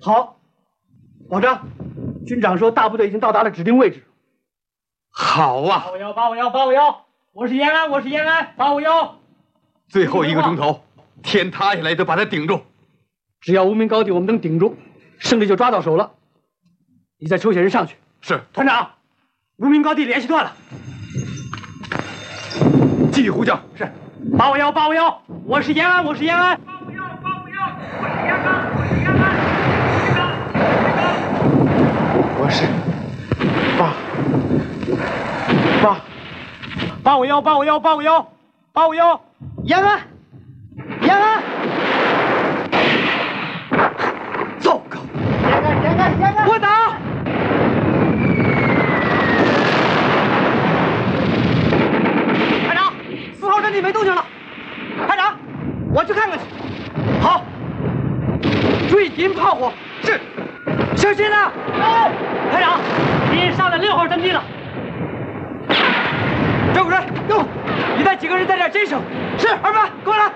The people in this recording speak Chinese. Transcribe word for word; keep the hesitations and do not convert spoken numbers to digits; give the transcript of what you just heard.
好，保障。军长说大部队已经到达了指定位置。 好啊！ 八五幺八五幺八五幺，我是延安，我是延安，八五幺。 最后一个钟头，天塌下来都把它顶住。 只要无名高地我们能顶住，胜利就抓到手了。你再抽些人上去。 是， 团长，无名高地联系断了。 继续呼叫。 是，八五幺八五幺，我是延安，我是延安。 八五幺八五幺，我是延安，我是延安。 我是八八八五幺八五幺八五幺八五幺， 延安，延安。 糟糕！ 延安，延安，延安！ 我打！排长，四号阵地没动静了。排长，我去看看去。好，注意敌人炮火。 是， 小心啊！哎，排长，敌人上了六号阵地了。赵主任，哟，你带几个人在这儿坚守。是，二班，过来。